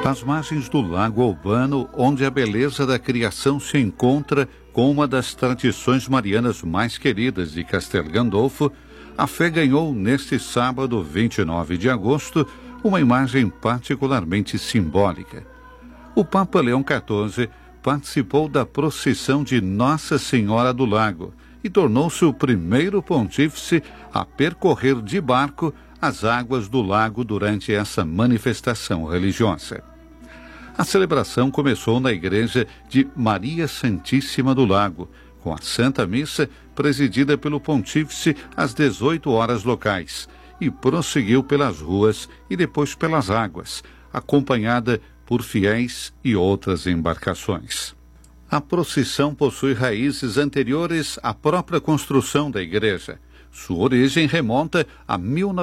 Das margens do Lago Albano, onde a beleza da criação se encontra com uma das tradições marianas mais queridas de Castel Gandolfo, a fé ganhou neste sábado, 29 de agosto, uma imagem particularmente simbólica. O Papa Leão XIV participou da procissão de Nossa Senhora do Lago e tornou-se o primeiro pontífice a percorrer de barco as águas do lago durante essa manifestação religiosa. A celebração começou na igreja de Maria Santíssima do Lago, com a Santa Missa presidida pelo pontífice às 18 horas locais, e prosseguiu pelas ruas e depois pelas águas, acompanhada por fiéis e outras embarcações. A procissão possui raízes anteriores à própria construção da igreja. Sua origem remonta a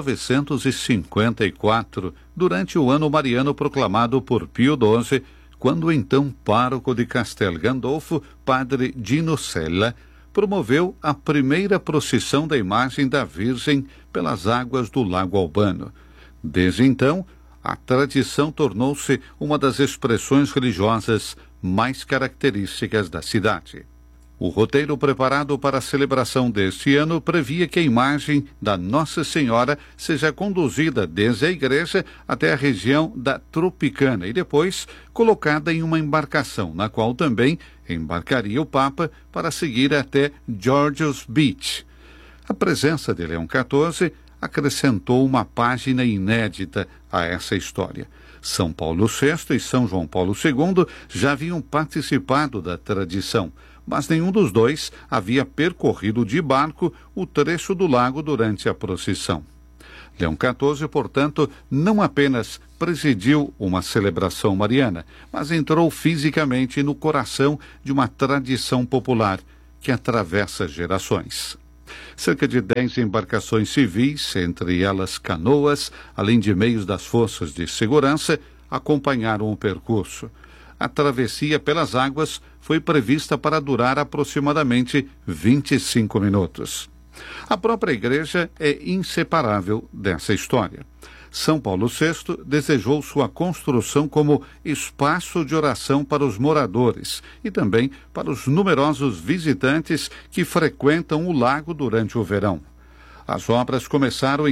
1954, durante o ano mariano proclamado por Pio XII, quando o então pároco de Castel Gandolfo, padre Dino Sella, promoveu a primeira procissão da imagem da Virgem pelas águas do Lago Albano. Desde então, a tradição tornou-se uma das expressões religiosas mais características da cidade. O roteiro preparado para a celebração deste ano previa que a imagem da Nossa Senhora seja conduzida desde a igreja até a região da Tropicana e depois colocada em uma embarcação, na qual também embarcaria o Papa para seguir até Georgios Beach. A presença de Leão XIV acrescentou uma página inédita a essa história. São Paulo VI e São João Paulo II já haviam participado da tradição, mas nenhum dos dois havia percorrido de barco o trecho do lago durante a procissão. Leão XIV, portanto, não apenas presidiu uma celebração mariana, mas entrou fisicamente no coração de uma tradição popular que atravessa gerações. Cerca de 10 embarcações civis, entre elas canoas, além de meios das forças de segurança, acompanharam o percurso. A travessia pelas águas foi prevista para durar aproximadamente 25 minutos. A própria igreja é inseparável dessa história. São Paulo VI desejou sua construção como espaço de oração para os moradores e também para os numerosos visitantes que frequentam o lago durante o verão. As obras começaram em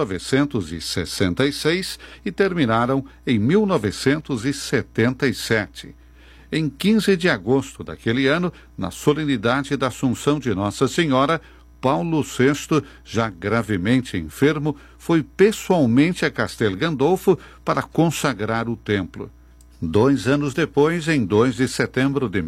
1966 e terminaram em 1977. Em 15 de agosto daquele ano, na solenidade da Assunção de Nossa Senhora, Paulo VI, já gravemente enfermo, foi pessoalmente a Castel Gandolfo para consagrar o templo. 2 anos depois, em 2 de setembro de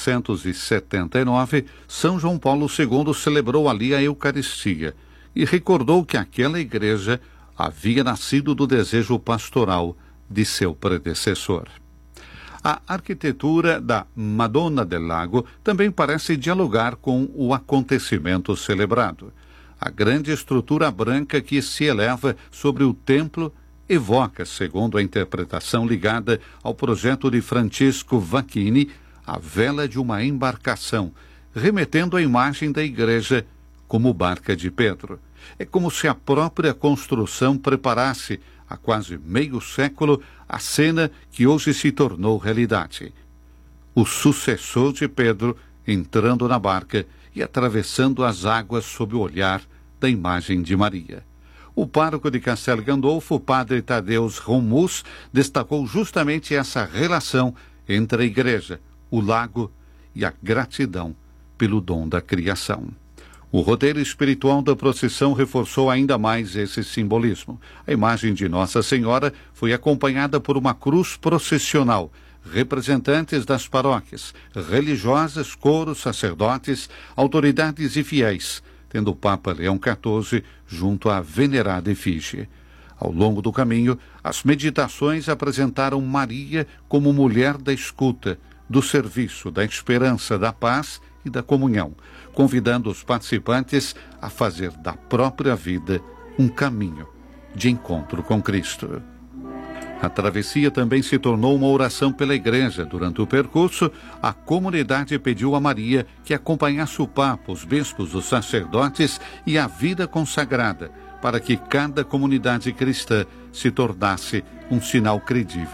1979, São João Paulo II celebrou ali a Eucaristia e recordou que aquela igreja havia nascido do desejo pastoral de seu predecessor. A arquitetura da Madonna del Lago também parece dialogar com o acontecimento celebrado. A grande estrutura branca que se eleva sobre o templo evoca, segundo a interpretação ligada ao projeto de Francisco Vacchini, a vela de uma embarcação, remetendo à imagem da igreja como barca de Pedro. É como se a própria construção preparasse, há quase meio século, a cena que hoje se tornou realidade. O sucessor de Pedro entrando na barca e atravessando as águas sob o olhar da imagem de Maria. O pároco de Castel Gandolfo, padre Tadeusz Romus, destacou justamente essa relação entre a igreja, o lago e a gratidão pelo dom da criação. O roteiro espiritual da procissão reforçou ainda mais esse simbolismo. A imagem de Nossa Senhora foi acompanhada por uma cruz processional, representantes das paróquias, religiosas, coros, sacerdotes, autoridades e fiéis, tendo o Papa Leão XIV junto à venerada efígie. Ao longo do caminho, as meditações apresentaram Maria como mulher da escuta, do serviço, da esperança, da paz e da comunhão, convidando os participantes a fazer da própria vida um caminho de encontro com Cristo. A travessia também se tornou uma oração pela igreja. Durante o percurso, a comunidade pediu a Maria que acompanhasse o Papa, os bispos, os sacerdotes e a vida consagrada, para que cada comunidade cristã se tornasse um sinal credível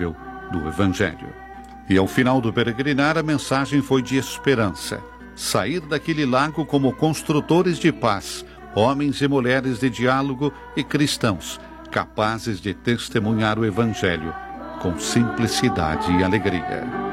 do Evangelho. E ao final do peregrinar, a mensagem foi de esperança. Sair daquele lago como construtores de paz, homens e mulheres de diálogo e cristãos, capazes de testemunhar o Evangelho com simplicidade e alegria.